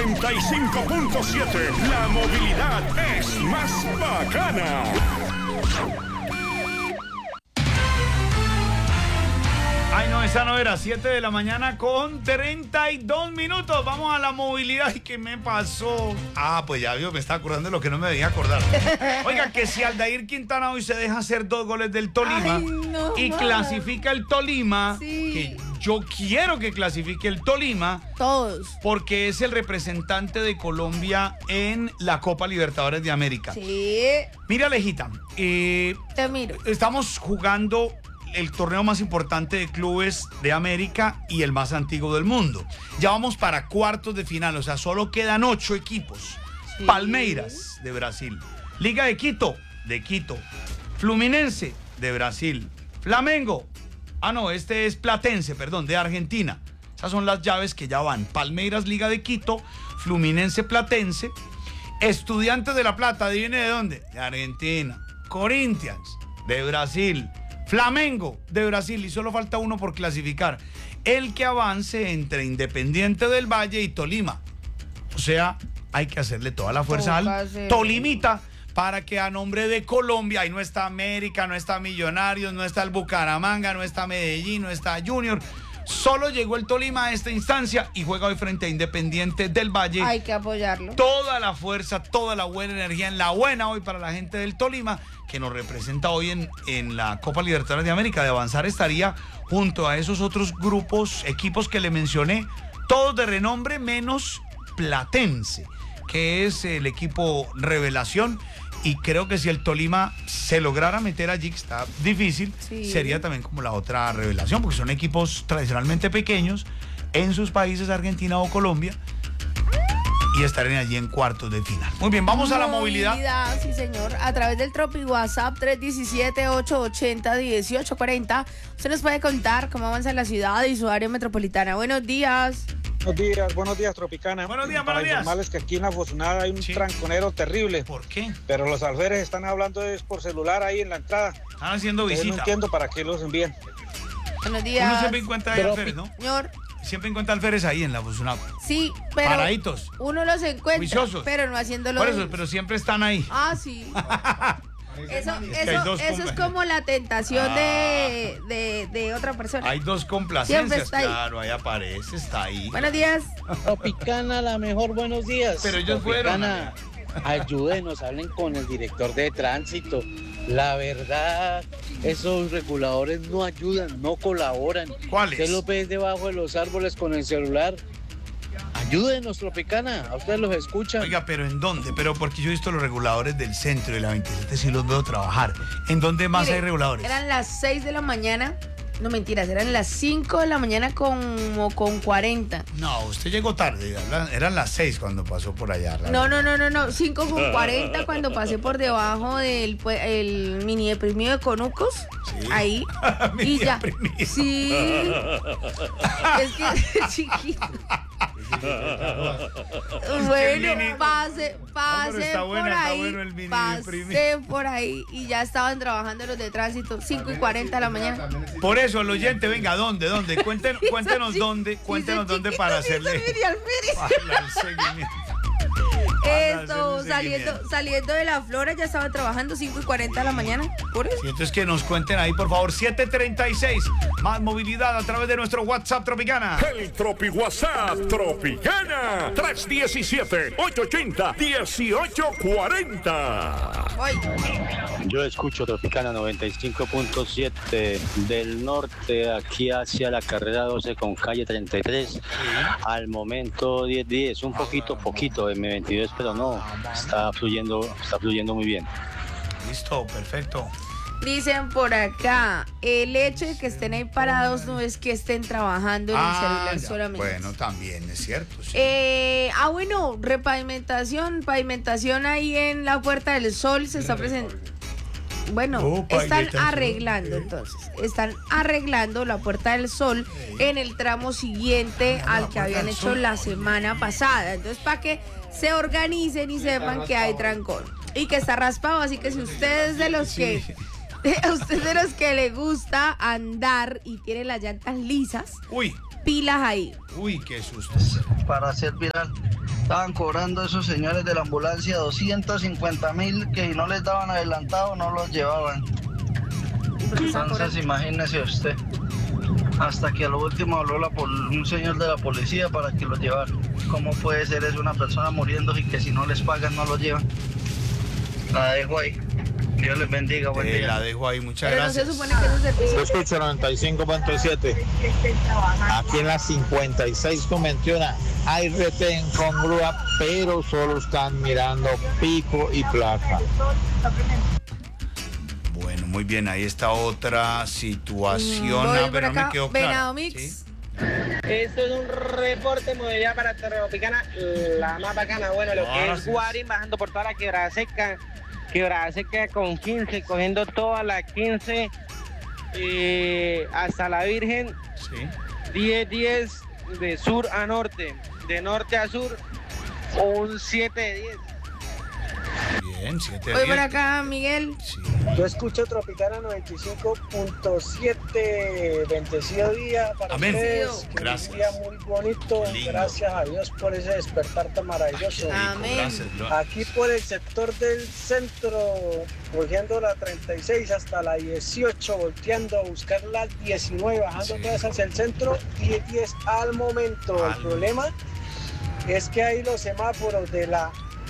95.7. La movilidad es más bacana. Ay, no, esa no era. 7 de la mañana con 32 minutos. Vamos a la movilidad. ¿Y qué me pasó? Ah, pues ya vio, me estaba acordando de lo que no me debía acordar. Oiga, que si Aldair Quintana hoy se deja hacer 2 goles del Tolima. Ay, no, y clasifica el Tolima, sí. que yo quiero que clasifique el Tolima. Todos. Porque es el representante de Colombia en la Copa Libertadores de América. Sí. Mira, Alejita, Te miro. estamos jugando el torneo más importante de clubes de América y el más antiguo del mundo. Ya vamos para cuartos de final, o sea, solo quedan 8 equipos. Sí. Palmeiras, de Brasil. Liga de Quito, Fluminense, de Brasil. Flamengo, este es Platense, perdón, de Argentina. Esas son las llaves que ya van. Palmeiras, Liga de Quito, Fluminense, Platense. Estudiantes de La Plata, adivine de dónde, de Argentina. Corinthians, de Brasil. Flamengo, de Brasil, y solo falta uno por clasificar. El que avance entre Independiente del Valle y Tolima. O sea, hay que hacerle toda la fuerza al Tolimita para que a nombre de Colombia, ahí no está América, no está Millonarios, no está el Bucaramanga, no está Medellín, no está Junior. Solo llegó el Tolima a esta instancia y juega hoy frente a Independiente del Valle. Hay que apoyarlo. Toda la fuerza, toda la buena energía en la buena hoy para la gente del Tolima, que nos representa hoy en la Copa Libertadores de América. De avanzar estaría junto a esos otros grupos, equipos que le mencioné, todos de renombre menos Platense, que es el equipo revelación. Y creo que si el Tolima se lograra meter allí, que está difícil, sí, sería también como la otra revelación, porque son equipos tradicionalmente pequeños en sus países, Argentina o Colombia, y estarían allí en cuartos de final. Muy bien, vamos a la movilidad. Sí, señor. A través del Tropi WhatsApp 317-880-1840. Usted nos puede contar cómo avanza la ciudad y su área metropolitana. Buenos días. Buenos días, Tropicana. Buenos días. Para informarles que aquí en La Bosunada hay un tranconero terrible. ¿Por qué? Pero los alférez están hablando es por celular ahí en la entrada. Están haciendo visita. No entiendo para qué los envían. Buenos días. Uno siempre encuentra ahí alférez, ¿no? Señor. Siempre encuentra alférez ahí en La Bosunada. Sí, pero paraditos. Uno los encuentra, juiciosos, pero no haciéndolo. Por eso, pero siempre están ahí. Ah, sí. Eso es como la tentación de otra persona. Hay dos complacencias, claro, ahí aparece, está ahí. Buenos días. Tropicana, la mejor, buenos días. Pero ellos Tropicana, ayúdenos, hablen con el director de tránsito. La verdad, esos reguladores no ayudan, no colaboran. ¿Cuáles? Usted los ve debajo de los árboles con el celular. Ayúdenos, Tropicana, a ustedes los escuchan. Oiga, ¿pero en dónde? Pero porque yo he visto los reguladores del centro de la 27, sí los veo trabajar. ¿En dónde más hay reguladores? Eran las 6 de la mañana. No, mentiras, eran las 5 de la mañana como con 40. No, usted llegó tarde, eran las 6 cuando pasó por allá. No, 5 con 40 cuando pasé por debajo del el mini deprimido de Conucos. Sí. Ahí. Mini y ya. deprimido. Sí. Es que es chiquito. Bueno, pase por ahí y ya estaban trabajando los de tránsito 5 y 40 de la mañana. Por eso, el oyente, venga, ¿dónde? Cuéntenos dónde para hacerle el seguimiento. Esto, saliendo de la Flora, ya estaban trabajando 5 y 40 de la mañana. ¿Por eso? Y entonces que nos cuenten ahí, por favor, 736. Más movilidad a través de nuestro WhatsApp Tropicana. El Tropi WhatsApp Tropicana. 317-880-1840. Yo escucho Tropicana 95.7 del norte, aquí hacia la carrera 12 con calle 33. Al momento 10-10, un poquito M22, pero no, está fluyendo muy bien. Listo, perfecto. Dicen por acá, el hecho de que estén ahí parados no es que estén trabajando en el celular solamente. Bueno, también es cierto. Sí. Bueno, pavimentación ahí en la Puerta del Sol se está presentando. Bueno, están arreglando la Puerta del Sol en el tramo siguiente al que habían hecho la semana pasada. Entonces, para que se organicen y sepan que hay trancón y que está raspado, así que si ustedes de los que a usted de los que le gusta andar y tiene las llantas lisas, pilas ahí. Uy, qué susto. Para ser viral, estaban cobrando esos señores de la ambulancia 250.000, que si no les daban adelantado no los llevaban. Entonces imagínese usted, hasta que a lo último habló un señor de la policía para que los llevara. ¿Cómo puede ser eso, una persona muriendo y que si no les pagan no los llevan? La dejo ahí. Dios les bendiga, buen día. La dejo ahí, muchas Pero gracias. no se supone que ese servicio... Yo escucho 95.7. Aquí en la 56 con 21 hay retén con grúa, pero solo están mirando pico y placa. Bueno, muy bien, ahí está otra situación. Voy Ah, por pero no acá, me quedó claro. Venado Mix. ¿Sí? Esto es un reporte de movilidad para Tropicana, la más bacana. Bueno, lo que es Guarín, bajando por toda la Quebrada Seca con 15, cogiendo toda la 15 hasta la Virgen. Sí. 10 de sur a norte, de norte a sur, un 7 de 10. Bien, 7 de Voy 10. por acá, Miguel. Sí. Yo escucho Tropicana 95.7. Bendecido día para Amén. ustedes. Gracias. Un día muy bonito. Gracias a Dios por ese despertar tan maravilloso. Amén. Gracias, Aquí por el sector del centro, cogiendo la 36 hasta la 18, volteando a buscar la 19, bajando todas hacia el centro, 10 al momento. El problema es que hay los semáforos de la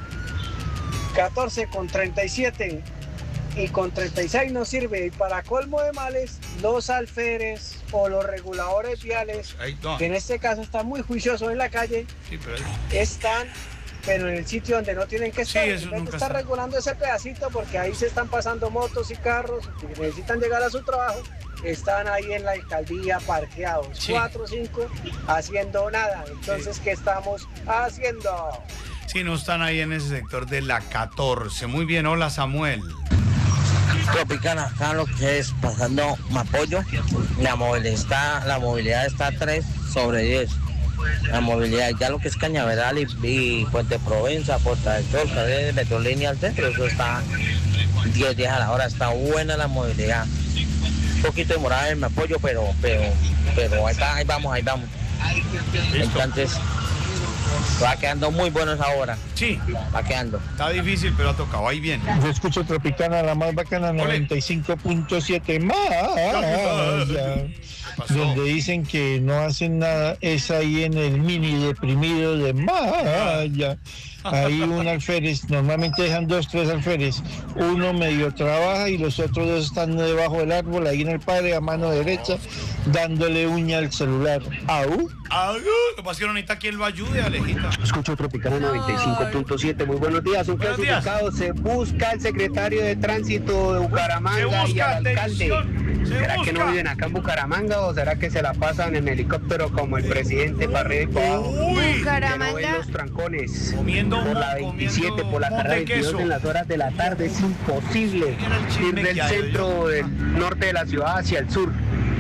14 con 37 y con 36 no sirve, y para colmo de males los alférez o los reguladores viales, que en este caso están muy juiciosos en la calle, Sí, pero están pero en el sitio donde no tienen que estar. eso nunca está regulando ese pedacito porque ahí se están pasando motos y carros que necesitan llegar a su trabajo, están ahí en la alcaldía parqueados, 4 o 5 haciendo nada. Entonces, ¿qué estamos haciendo? Sí, no están ahí en ese sector de la 14. Muy bien, hola Samuel. Tropicana, acá lo que es pasando Mapollo, la movilidad está 3 sobre 10. La movilidad, ya lo que es Cañaveral y Puente Provenza, Puerta del Sol, carrera de Metrolínea al centro, eso está 10 a la hora, está buena la movilidad. Un poquito demorada en Mapollo, pero ahí vamos. Entonces, va quedando muy bueno esa hora. Sí. Va quedando. Está difícil, pero ha tocado. Ahí bien. Yo escucho Tropicana, la más bacana, 95.7 más. Donde dicen que no hacen nada, es ahí en el mini deprimido de Maya. Ahí un alférez, normalmente dejan 2, 3 alférez, uno medio trabaja y los otros 2 están debajo del árbol, ahí en el padre a mano derecha, dándole uña al celular. ¡Au! Lo pasa que no necesita quien lo ayude, Alejita. Escucho Tropicana 95.7. Muy buenos días. Un clasificado. Se busca el secretario de Tránsito de Bucaramanga y al alcalde. ¿Será que no viven acá en Bucaramanga o será que se la pasan en helicóptero como el presidente para arriba y para abajo? Bucaramanga. Que no ven los trancones. Comiendo por la 27, por la carrera 22 en las horas de la tarde. Es imposible ir del centro del norte de la ciudad hacia el sur.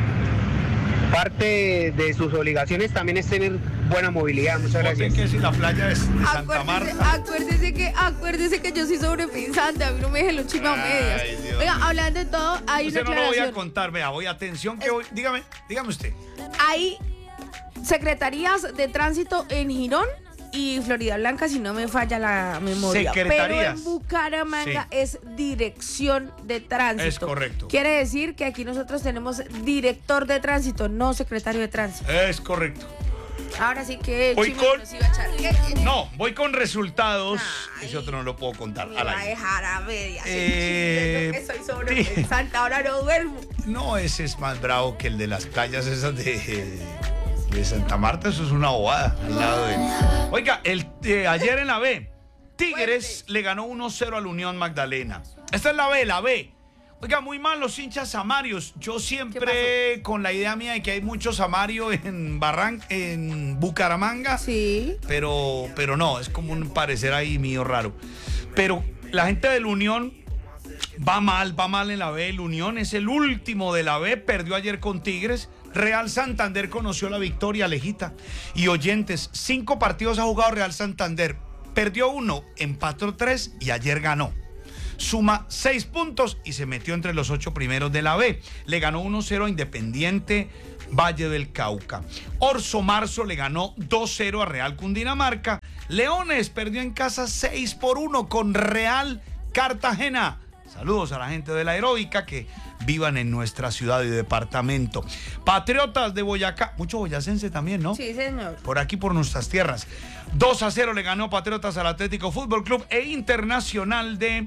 Parte de sus obligaciones también es tener buena movilidad. Muchas gracias. Que si la playa de Santa Marta. Acuérdese que yo soy sobrepensante, a mí no me dejen los chismes a medias. Oiga, hablando de todo, hay Usted una no lo voy a aclaración. contar, vea, atención que hoy, dígame usted. Hay secretarías de tránsito en Girón y Florida Blanca, si no me falla la memoria. Pero en Bucaramanga es dirección de tránsito. Es correcto. Quiere decir que aquí nosotros tenemos director de tránsito, no secretario de tránsito. Es correcto. Ahora sí que Voy Chimo con- nos iba a echar. No, voy con resultados. Ese otro no lo puedo contar. Me al va a aire. dejar a medias. Yo que soy sí. sobrepensante, ahora no duermo. No, ese es más bravo que el de las playas esas de Santa Marta. Eso es una bobada al lado de... Oiga, ayer en la B, Tigres le ganó 1-0 al Unión Magdalena. Esta es la B. Oiga, muy mal los hinchas samarios. Yo siempre con la idea mía de que hay muchos samarios en Bucaramanga. Sí. Pero no, es como un parecer ahí mío raro. Pero la gente del Unión va mal en la B. El Unión es el último de la B. Perdió ayer con Tigres. Real Santander conoció la victoria, Alejita. Y oyentes, 5 partidos ha jugado Real Santander. Perdió 1, empató 3 y ayer ganó. Suma 6 puntos y se metió entre los 8 primeros de la B. Le ganó 1-0 a Independiente Valle del Cauca. Orso Marzo le ganó 2-0 a Real Cundinamarca. Leones perdió en casa 6-1 con Real Cartagena. Saludos a la gente de la Heroica que vivan en nuestra ciudad y departamento. Patriotas de Boyacá, mucho boyacense también, ¿no? Sí, señor. Por aquí, por nuestras tierras. 2-0 le ganó Patriotas al Atlético Fútbol Club e Internacional de...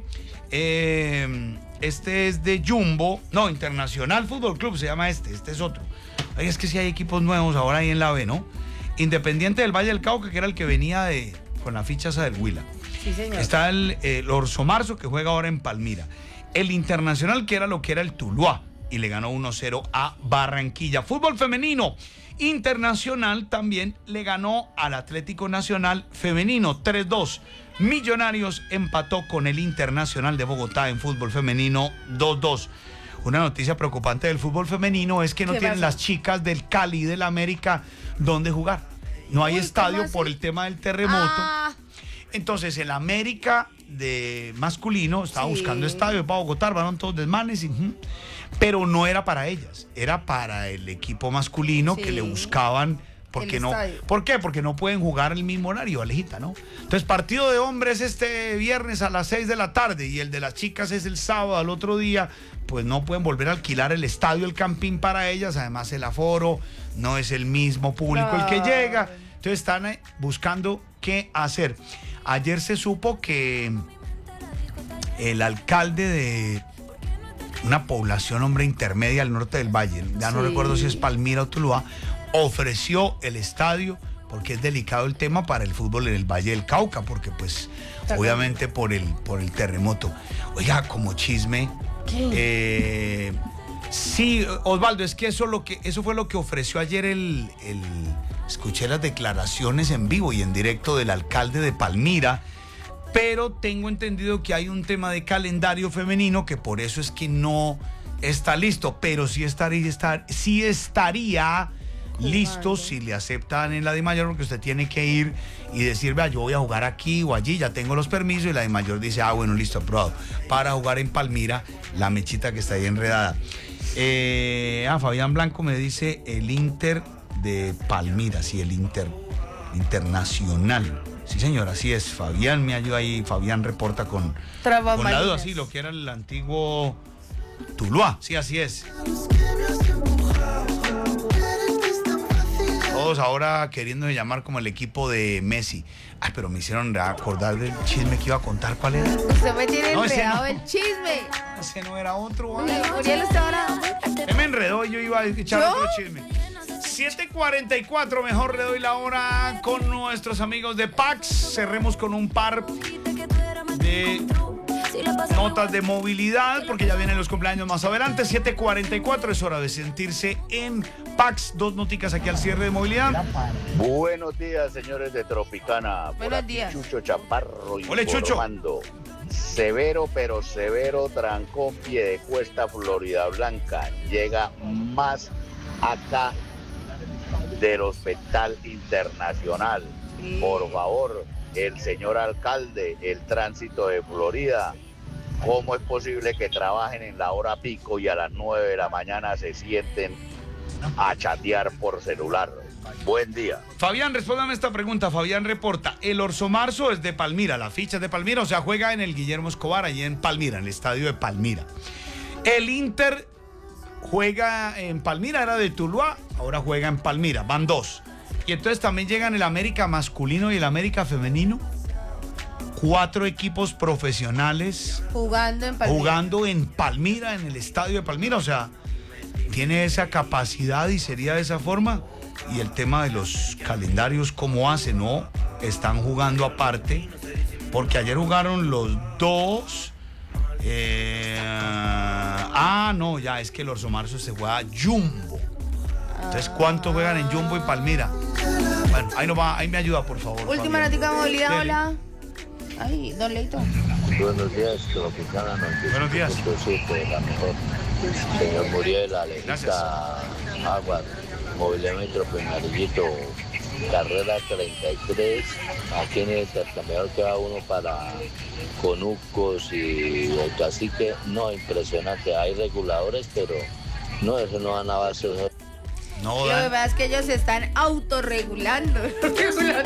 este es de Jumbo. No, Internacional Fútbol Club se llama este es otro. Ay, es que sí hay equipos nuevos ahora ahí en la B, ¿no? Independiente del Valle del Cauca, que era el que venía con la ficha esa del Huila. Sí, señor. Está el Orso Marzo, que juega ahora en Palmira. El Internacional, que era lo que era el Tuluá, y le ganó 1-0 a Barranquilla. Fútbol femenino. Internacional también le ganó al Atlético Nacional femenino 3-2. Millonarios empató con el Internacional de Bogotá en fútbol femenino 2-2. Una noticia preocupante del fútbol femenino es que no tienen las chicas del Cali y del América donde jugar. No hay estadio por el tema del terremoto. Entonces el América de masculino estaba buscando estadio para Bogotá, van todos desmanes, pero no era para ellas, era para el equipo masculino que le buscaban. Porque no, ¿por qué? Porque no pueden jugar el mismo horario, Alejita, ¿no? Entonces, partido de hombres este viernes a las 6 de la tarde y el de las chicas es el sábado al otro día, pues no pueden volver a alquilar el estadio, el campín para ellas, además el aforo no es el mismo público el que llega, entonces están buscando qué hacer. Ayer se supo que el alcalde de una población, hombre, intermedia al norte del valle, ya no recuerdo si es Palmira o Tuluá, ofreció el estadio porque es delicado el tema para el fútbol en el Valle del Cauca, porque pues obviamente por el terremoto. Oiga, como chisme, sí, Osvaldo, es que eso fue lo que ofreció ayer escuché las declaraciones en vivo y en directo del alcalde de Palmira, pero tengo entendido que hay un tema de calendario femenino que por eso es que no está listo, pero sí estaría listo si le aceptan en la DIMAYOR, porque usted tiene que ir y decir, vea, yo voy a jugar aquí o allí, ya tengo los permisos, y la DIMAYOR dice, bueno, listo, aprobado, para jugar en Palmira, la mechita que está ahí enredada. Fabián Blanco me dice el Inter de Palmira, sí, el Internacional. Sí, señor, así es. Fabián me ayuda ahí, Fabián reporta con la duda, sí, lo que era el antiguo Tuluá, sí, así es. Todos ahora queriéndome llamar como el equipo de Messi. Ay, pero me hicieron acordar del chisme que iba a contar. ¿Cuál era? Usted me tiene enredado el chisme. Ese no era otro. Uriel está ahora. Me enredó y yo iba a echar otro chisme. 7:44, mejor le doy la hora con nuestros amigos de Pax. Cerremos con un par de notas de movilidad, porque ya vienen los cumpleaños más adelante. 7:44, es hora de sentirse en Pax. Dos noticas aquí al cierre de movilidad. Buenos días, señores de Tropicana. Buenos días. Chucho Chaparro Hola, informando. Severo, pero severo trancón Piedecuesta, Florida Blanca. Llega más acá del Hospital Internacional. Por favor, el señor alcalde, el tránsito de Florida, ¿cómo es posible que trabajen en la hora pico y a las 9 de la mañana se sienten a chatear por celular? Buen día. Fabián, respóndame esta pregunta. Fabián reporta, el Orso Marzo es de Palmira, la ficha es de Palmira, o sea, juega en el Guillermo Escobar, allí en Palmira, en el estadio de Palmira. El Inter juega en Palmira, era de Tuluá, ahora juega en Palmira, van dos. Y entonces también llegan el América masculino y el América femenino. 4 equipos profesionales jugando en Palmira, en el estadio de Palmira, o sea, tiene esa capacidad y sería de esa forma. Y el tema de los calendarios, ¿cómo hacen? No, están jugando aparte, porque ayer jugaron los dos. No, ya es que el Orso Marzo se juega Jumbo. Entonces, ¿cuánto juegan en Jumbo y Palmira? Bueno, ahí me ayuda, por favor. Última noticia de movilidad, hola. Ay, don Leito. Buenos días, Tropicana. Buenos días. La mejor. Señor Muriel, Alejita, Aguas, Movilidad Metro, Penarillito, carrera 33, aquí en el intercambiador que va uno para Conucos y el Cacique. No, impresionante, hay reguladores, pero no, eso no van a base. No, lo que pasa es que ellos se están autorregulando.